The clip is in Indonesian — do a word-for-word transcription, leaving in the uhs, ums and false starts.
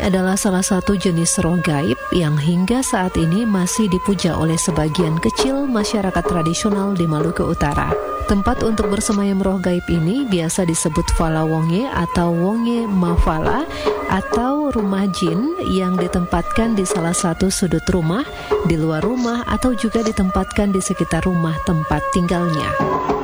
adalah salah satu jenis roh gaib yang hingga saat ini masih dipuja oleh sebagian kecil masyarakat tradisional di Maluku Utara. Tempat untuk bersemayam roh gaib ini biasa disebut Fala Wonge atau Wonge Mafala atau rumah jin yang ditempatkan di salah satu sudut rumah, di luar rumah, atau juga ditempatkan di sekitar rumah tempat tinggalnya.